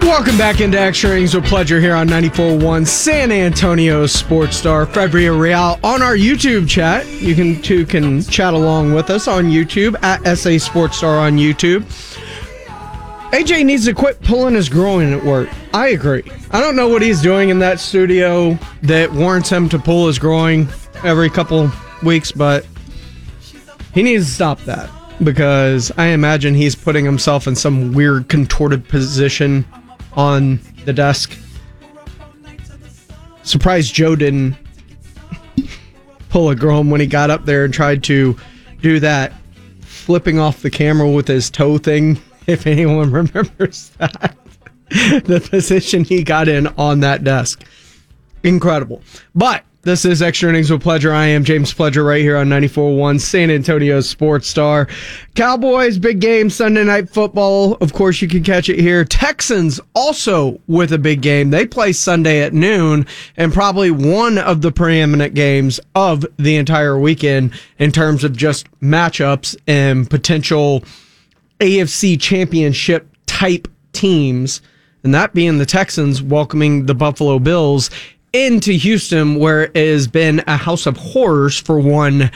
Welcome back into Extra Innings with Pleasure here on 94.1 San Antonio Sports Star. Fred Villarreal on our YouTube chat. You can chat along with us on YouTube at SA Sports Star on YouTube. AJ needs to quit pulling his groin at work. I agree. I don't know what he's doing in that studio that warrants him to pull his groin every couple weeks, but he needs to stop that because I imagine he's putting himself in some weird contorted position on the desk. Surprised Joe didn't pull a groin when he got up there and tried to do that flipping off the camera with his toe thing, if anyone remembers that. The position he got in on that desk. Incredible. But this is Extra Innings with Pleasure. I am James Pledger right here on 94.1 San Antonio Sports Star. Cowboys, big game, Sunday Night Football. Of course, you can catch it here. Texans also with a big game. They play Sunday at noon and probably one of the preeminent games of the entire weekend in terms of just matchups and potential AFC championship type teams. And that being the Texans welcoming the Buffalo Bills into Houston, where it has been a house of horrors for one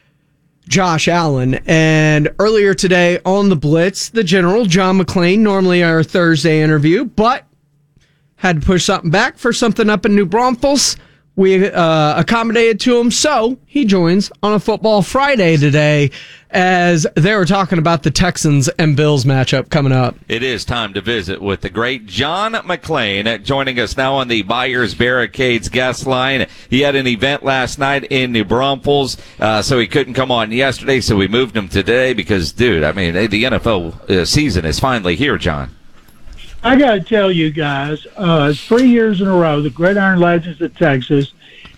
Josh Allen. And earlier today on the Blitz, the General, John McClain, normally our Thursday interview, but had to push something back for something up in New Braunfels. We accommodated to him, so he joins on a Football Friday today as they were talking about the Texans and Bills matchup coming up. It is time to visit with the great John McClain, joining us now on the Buyers Barricades guest line. He had an event last night in New Braunfels, so he couldn't come on yesterday, so we moved him today because, dude, I mean, the NFL season is finally here, John. I got to tell you guys, 3 years in a row, the Gridiron Legends of Texas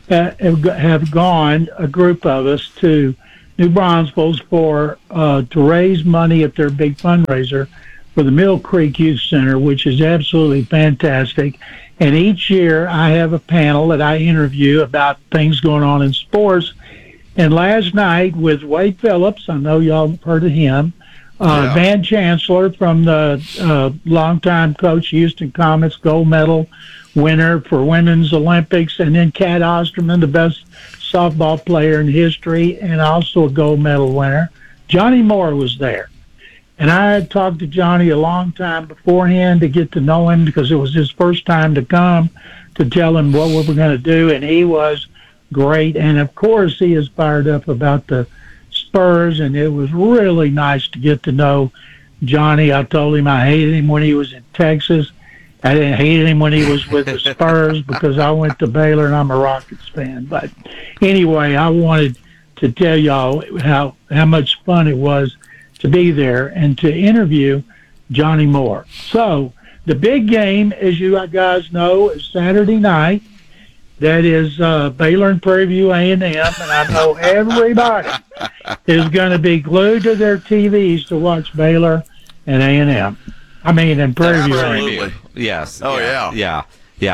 have gone, a group of us, to New Braunfels to raise money at their big fundraiser for the Mill Creek Youth Center, which is absolutely fantastic. And each year I have a panel that I interview about things going on in sports. And last night with Wade Phillips, I know y'all have heard of him, Van Chancellor from the longtime coach, Houston Comets, gold medal winner for Women's Olympics, and then Kat Osterman, the best softball player in history, and also a gold medal winner. Johnny Moore was there. And I had talked to Johnny a long time beforehand to get to know him because it was his first time to come to tell him what we were going to do, and he was great. And, of course, he is fired up about the Spurs, and it was really nice to get to know Johnny. I told him I hated him when he was in Texas. I didn't hate him when he was with the Spurs because I went to Baylor and I'm a Rockets fan. But anyway, I wanted to tell y'all how much fun it was to be there and to interview Johnny Moore. So the big game, as you guys know, is Saturday night. That is Baylor and Prairie View A&M, and I know everybody is going to be glued to their TVs to watch Baylor and A&M. I mean, and Prairie View A&M. Yes. Oh, yeah.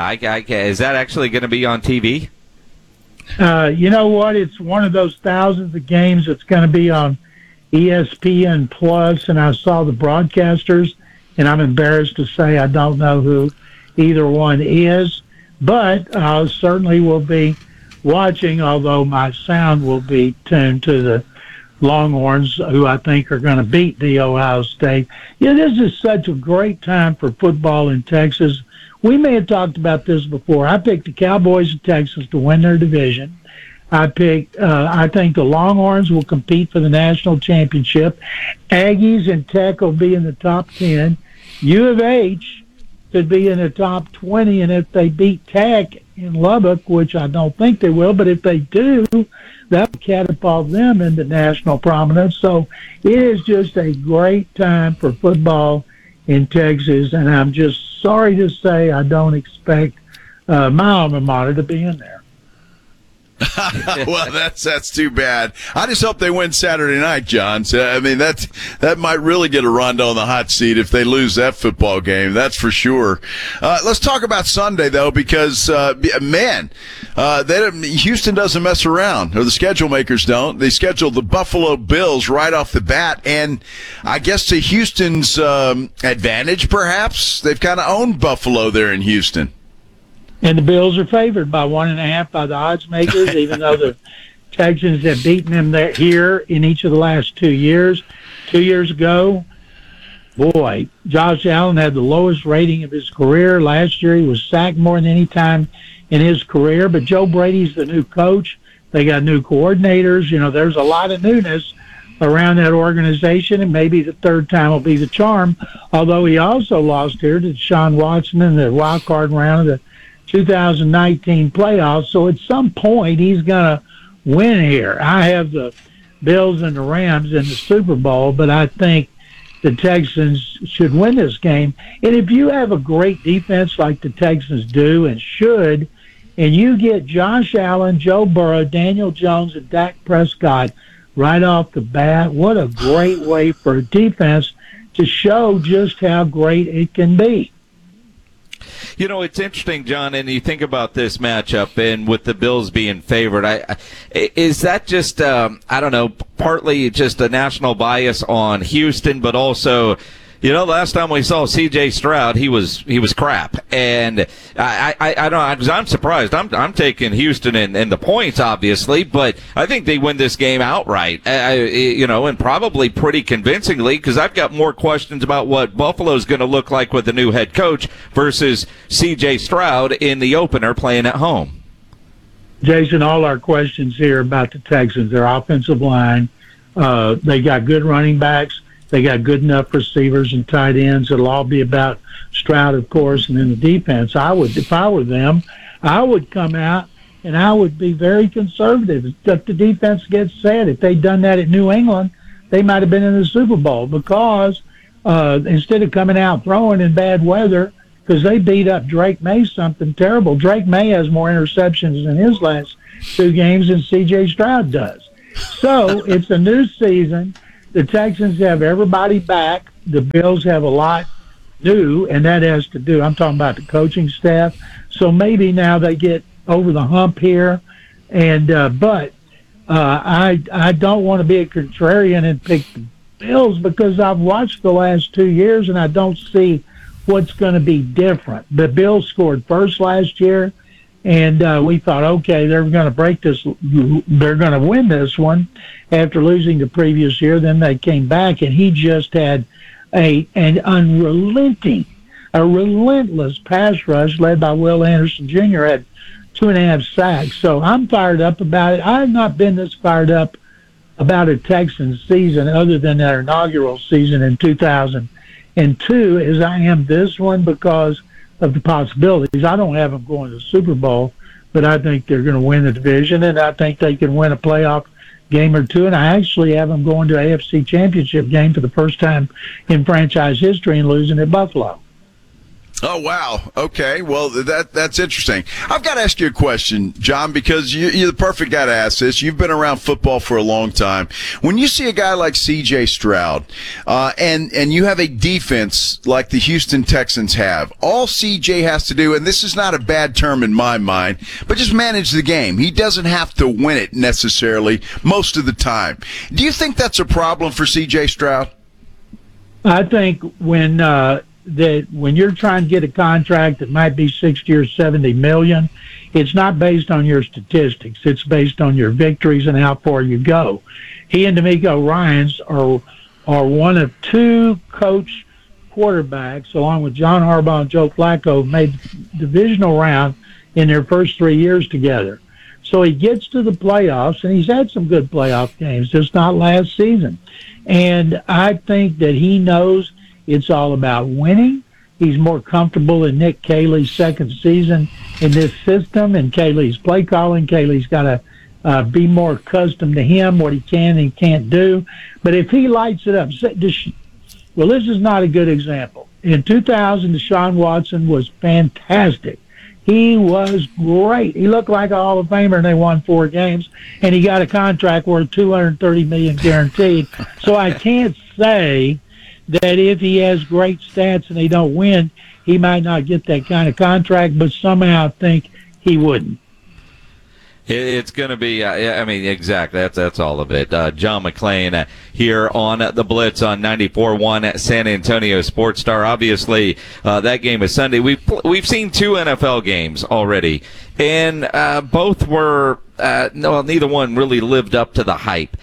Is that actually going to be on TV? You know what? It's one of those thousands of games that's going to be on ESPN Plus, and I saw the broadcasters, and I'm embarrassed to say I don't know who either one is. But I certainly will be watching, although my sound will be tuned to the Longhorns, who I think are going to beat the Ohio State. Yeah, this is such a great time for football in Texas. We may have talked about this before. I picked the Cowboys of Texas to win their division. I think the Longhorns will compete for the national championship. Aggies and Tech will be in the top 10. U of H could be in the top 20, and if they beat Tech in Lubbock, which I don't think they will, but if they do, that will catapult them into national prominence. So it is just a great time for football in Texas, and I'm just sorry to say I don't expect my alma mater to be in there. Well, that's too bad. I just hope they win Saturday night, John. So, I mean, that might really get Rondo on the hot seat if they lose that football game. That's for sure. Let's talk about Sunday, though, because, Houston doesn't mess around, or the schedule makers don't. They scheduled the Buffalo Bills right off the bat, and I guess to Houston's advantage, perhaps, they've kind of owned Buffalo there in Houston. And the Bills are favored by 1.5 by the odds makers, even though the Texans have beaten them there here in each of the last 2 years. 2 years ago, boy, Josh Allen had the lowest rating of his career. Last year he was sacked more than any time in his career. But Joe Brady's the new coach. They got new coordinators. You know, there's a lot of newness around that organization, and maybe the third time will be the charm, although he also lost here to Deshaun Watson in the wild card round of the 2019 playoffs. So at some point he's going to win here. I have the Bills and the Rams in the Super Bowl, but I think the Texans should win this game. And if you have a great defense like the Texans do and should, and you get Josh Allen, Joe Burrow, Daniel Jones, and Dak Prescott right off the bat, what a great way for a defense to show just how great it can be. You know, it's interesting, John, and you think about this matchup and with the Bills being favored. Is that just, I don't know, partly just a national bias on Houston, but also, you know, last time we saw C.J. Stroud, he was crap, and I don't know, because I'm surprised. I'm taking Houston and the points, obviously, but I think they win this game outright. And probably pretty convincingly, because I've got more questions about what Buffalo's going to look like with the new head coach versus C.J. Stroud in the opener playing at home. Jason, all our questions here about the Texans, their offensive line, they got good running backs. They got good enough receivers and tight ends. It'll all be about Stroud, of course, and then the defense. If I were them, I would come out and I would be very conservative. If the defense gets set, if they'd done that at New England, they might have been in the Super Bowl, because instead of coming out throwing in bad weather, because they beat up Drake May something terrible. Drake May has more interceptions in his last 2 games than C.J. Stroud does. So it's a new season. The Texans have everybody back. The Bills have a lot new, and that has to do, I'm talking about the coaching staff. So maybe now they get over the hump here. And but I don't want to be a contrarian and pick the Bills, because I've watched the last 2 years and I don't see what's going to be different. The Bills scored first last year, and we thought, okay, they're going to break this. They're going to win this one after losing the previous year. Then they came back, and he just had a relentless pass rush led by Will Anderson Jr. had 2.5 sacks. So I'm fired up about it. I have not been this fired up about a Texans season other than their inaugural season in 2002 as I am this one, because of the possibilities. I don't have them going to the Super Bowl, but I think they're going to win the division, and I think they can win a playoff game or two, and I actually have them going to AFC Championship game for the first time in franchise history and losing at Buffalo. Oh, wow. Okay. Well, that's interesting. I've got to ask you a question, John, because you're the perfect guy to ask this. You've been around football for a long time. When you see a guy like C.J. Stroud, and you have a defense like the Houston Texans have, all C.J. has to do, and this is not a bad term in my mind, but just manage the game. He doesn't have to win it necessarily most of the time. Do you think that's a problem for C.J. Stroud? I think when you're trying to get a contract that might be 60 or 70 million, it's not based on your statistics. It's based on your victories and how far you go. He and DeMeco Ryans are one of 2 coach quarterbacks, along with John Harbaugh and Joe Flacco, made the divisional round in their first 3 years together. So he gets to the playoffs, and he's had some good playoff games, just not last season. And I think that he knows it's all about winning. He's more comfortable in Nick Caley's second season in this system, and Caley's play calling. Caley's got to be more accustomed to him, what he can and can't do. But if he lights it up, this is not a good example. In 2000, Deshaun Watson was fantastic. He was great. He looked like a Hall of Famer, and they won 4 games, and he got a contract worth $230 million guaranteed. So I can't say that if he has great stats and they don't win, he might not get that kind of contract, but somehow I think he wouldn't. It's going to be, I mean, exactly. That's all of it. John McClain here on the Blitz on 94.1 at San Antonio Sports Star. Obviously, that game is Sunday. We've seen 2 NFL games already, and both were neither one really lived up to the hype.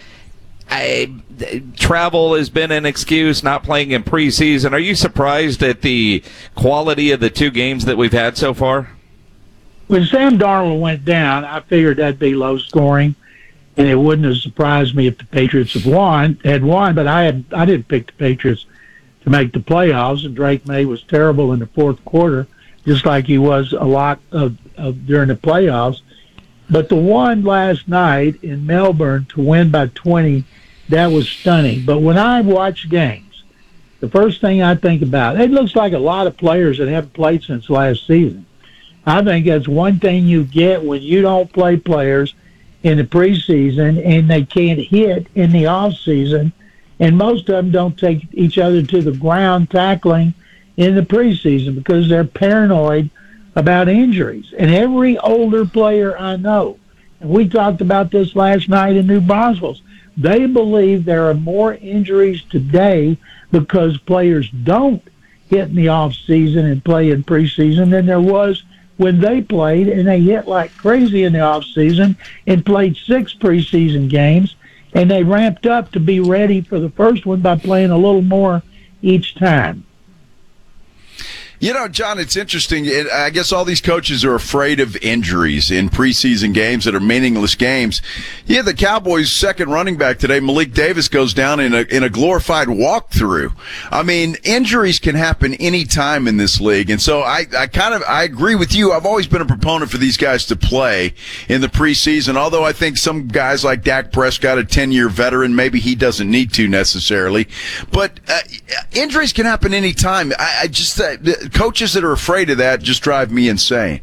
Travel has been an excuse, not playing in preseason. Are you surprised at the quality of the 2 games that we've had so far? When Sam Darnold went down, I figured that'd be low scoring, and it wouldn't have surprised me if the Patriots had won. But I didn't pick the Patriots to make the playoffs, and Drake May was terrible in the fourth quarter, just like he was a lot of during the playoffs. But the one last night in Melbourne to win by 20, that was stunning. But when I watch games, the first thing I think about, it looks like a lot of players that haven't played since last season. I think that's one thing you get when you don't play players in the preseason and they can't hit in the off season, and most of them don't take each other to the ground tackling in the preseason because they're paranoid about injuries. And every older player I know, and we talked about this last night in New Braunfels, they believe there are more injuries today because players don't hit in the off season and play in preseason than there was when they played, and they hit like crazy in the off season and played 6 preseason games, and they ramped up to be ready for the first one by playing a little more each time. You know, John, it's interesting. I guess all these coaches are afraid of injuries in preseason games that are meaningless games. Yeah, the Cowboys' second running back today, Malik Davis, goes down in a glorified walkthrough. I mean, injuries can happen any time in this league, and so I agree with you. I've always been a proponent for these guys to play in the preseason, although I think some guys like Dak Prescott, a 10-year veteran, maybe he doesn't need to necessarily. But injuries can happen any time. I just coaches that are afraid of that just drive me insane.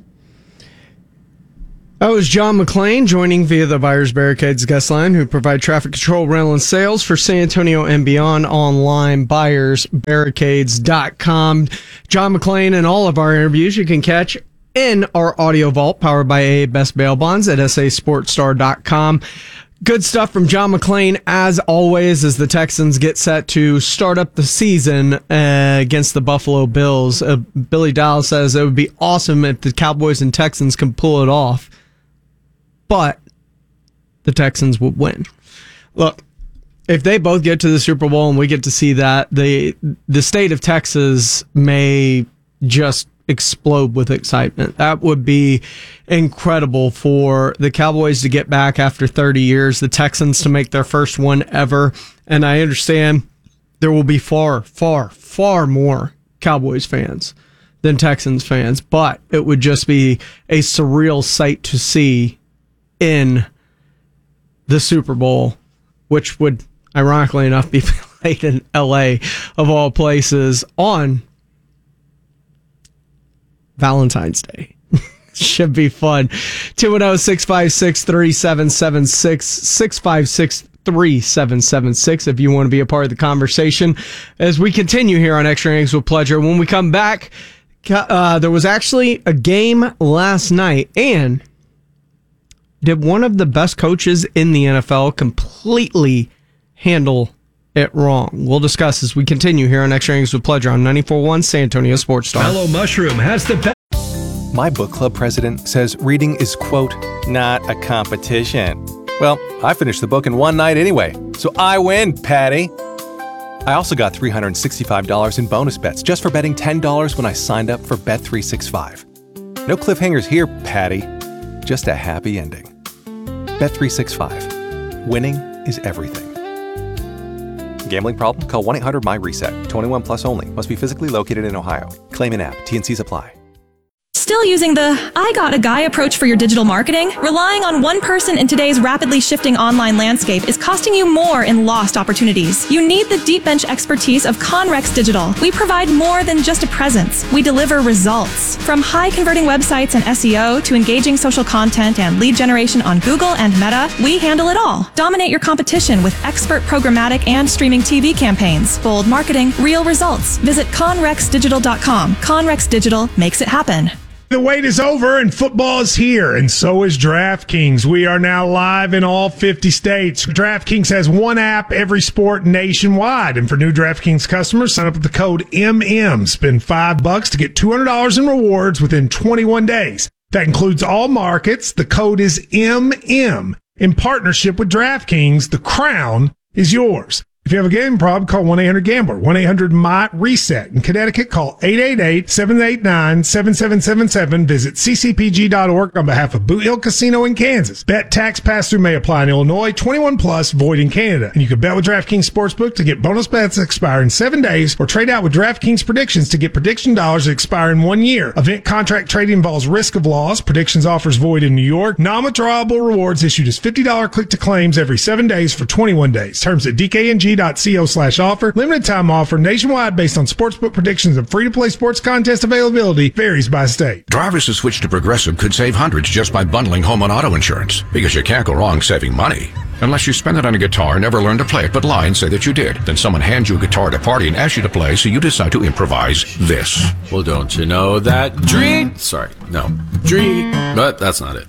That was John McClain joining via the Buyers Barricades guest line, who provide traffic control, rental, and sales for San Antonio and beyond online, buyersbarricades.com. John McClain and all of our interviews you can catch in our audio vault powered by AA Best Bail Bonds at sasportstar.com. Good stuff from John McClain, as always, as the Texans get set to start up the season against the Buffalo Bills. Billy Dial says it would be awesome if the Cowboys and Texans can pull it off, but the Texans would win. Look, if they both get to the Super Bowl and we get to see that, the state of Texas may just explode with excitement. That would be incredible for the Cowboys to get back after 30 years, the Texans to make their first one ever. And I understand there will be far, far, far more Cowboys fans than Texans fans, but it would just be a surreal sight to see in the Super Bowl, which would, ironically enough, be played in LA, of all places, on Valentine's Day. Should be fun. 210-656-3776, 656-3776 if you want to be a part of the conversation as we continue here on Extra Innings with Pleasure. When we come back, there was actually a game last night, and did one of the best coaches in the NFL completely handle it wrong? We'll discuss as we continue here on Extra Innings with Pleasure on 94.1 San Antonio Sports Star. Mellow Mushroom has the best. My book club president says reading is, quote, not a competition. Well, I finished the book in one night anyway, so I win, Patty. I also got $365 in bonus bets just for betting $10 when I signed up for Bet365. No cliffhangers here, Patty. Just a happy ending. Bet365. Winning is everything. Gambling problem? Call 1-800-MY-RESET. 21 plus only. Must be physically located in Ohio. Claim in app. T&Cs apply. still using the I got a guy approach for your digital marketing, relying on one person in today's rapidly shifting online landscape is costing you more in lost opportunities. You need the deep bench expertise of Conrex Digital. We provide more than just a presence. We deliver results. From high converting websites and SEO to engaging social content and lead generation on Google and Meta, we handle it all. Dominate your competition with expert programmatic and streaming TV campaigns. Bold marketing, real results. Visit conrexdigital.com. Conrex Digital makes it happen. The wait is over and football is here, and so is DraftKings. We are now live in all 50 states. DraftKings has one app, every sport nationwide. And for new DraftKings customers, sign up with the code MM. Spend $5 to get $200 in rewards within 21 days. That includes all markets. The code is MM. In partnership with DraftKings, the crown is yours. If you have a gambling problem, call 1-800-GAMBLER, 1-800-MY-RESET. In Connecticut, call 888-789-7777. Visit ccpg.org on behalf of Boot Hill Casino in Kansas. Bet tax pass-through may apply in Illinois, 21 plus, void in Canada. And you can bet with DraftKings Sportsbook to get bonus bets that expire in 7 days, or trade out with DraftKings Predictions to get prediction dollars that expire in 1 year. Event contract trading involves risk of loss. Predictions offers void in New York. Non-withdrawable rewards issued as $50 click-to-claims every 7 days for 21 days. Terms at DKNG.co/offer. Limited time offer nationwide based on sportsbook predictions and free-to-play sports contest availability varies by state. Drivers who switch to Progressive could save hundreds just by bundling home and auto insurance, because you can't go wrong saving money. Unless you spend it on a guitar, never learn to play it, but lie and say that you did. Then someone hands you a guitar at a party and asks you to play, so you decide to improvise this. Well, don't you know that dream... But that's not it.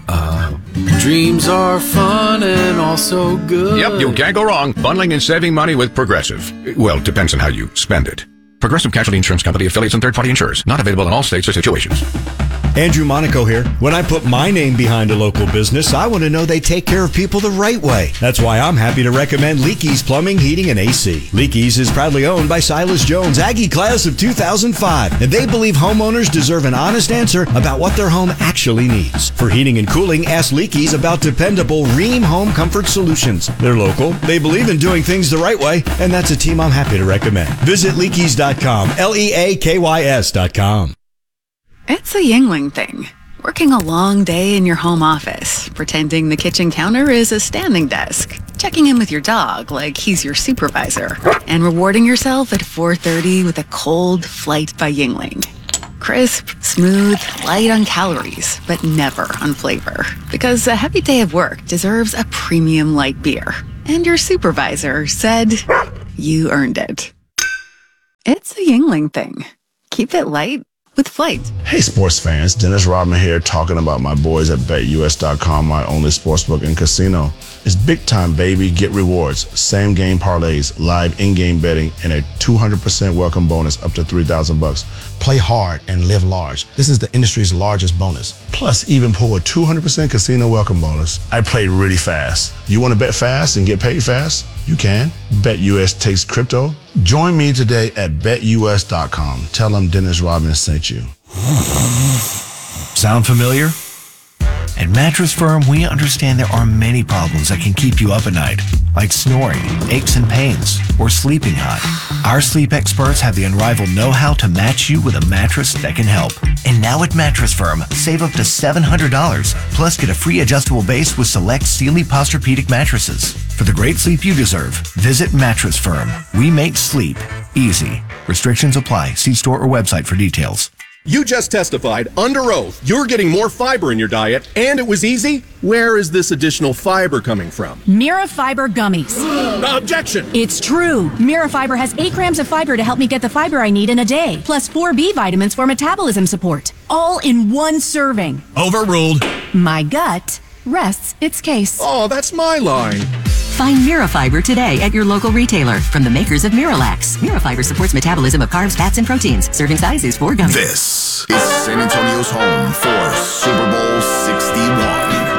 Dreams are fun and also good. Yep, you can't go wrong bundling and saving money with Progressive. Well, it depends on how you spend it. Progressive Casualty Insurance Company, affiliates, and third-party insurers. Not available in all states or situations. Andrew Monaco here. When I put my name behind a local business, I want to know they take care of people the right way. That's why I'm happy to recommend Leakey's Plumbing, Heating, and AC. Leakey's is proudly owned by Silas Jones, Aggie class of 2005, and they believe homeowners deserve an honest answer about what their home actually needs. For heating and cooling, ask Leakey's about dependable Rheem Home Comfort Solutions. They're local, they believe in doing things the right way, and that's a team I'm happy to recommend. Visit Leakeys.com, LEAKYS.com. It's a Yingling thing. Working a long day in your home office, pretending the kitchen counter is a standing desk, checking in with your dog like he's your supervisor, and rewarding yourself at 4:30 with a cold Flight by Yingling. Crisp, smooth, light on calories, but never on flavor. Because a heavy day of work deserves a premium light beer. And your supervisor said you earned it. It's a Yingling thing. Keep it light with Flight. Hey sports fans, Dennis Rodman here talking about my boys at BetUS.com, my only sportsbook and casino. It's big time, baby. Get rewards, same game parlays, live in-game betting, and a 200% welcome bonus up to $3,000. Play hard and live large. This is the industry's largest bonus. Plus, even pull a 200% casino welcome bonus. I played really fast. You want to bet fast and get paid fast? You can. BetUS takes crypto. Join me today at BetUS.com. Tell them Dennis Rodman sent you. Sound familiar? At Mattress Firm, we understand there are many problems that can keep you up at night, like snoring, aches and pains, or sleeping hot. Our sleep experts have the unrivaled know-how to match you with a mattress that can help. And now at Mattress Firm, save up to $700, plus get a free adjustable base with select Sealy Posturepedic mattresses. For the great sleep you deserve, visit Mattress Firm. We make sleep easy. Restrictions apply. See store or website for details. You just testified under oath you're getting more fiber in your diet, and it was easy? Where is this additional fiber coming from? Mira Fiber Gummies. Objection! It's true. Mira Fiber has 8 grams of fiber to help me get the fiber I need in a day, plus 4 B vitamins for metabolism support. All in one serving. Overruled. My gut rests its case. Oh, that's my line. Find Mira Fiber today at your local retailer from the makers of Miralax. Mira Fiber supports metabolism of carbs, fats, and proteins. Serving size is 4 gummies. This is San Antonio's home for Super Bowl 61.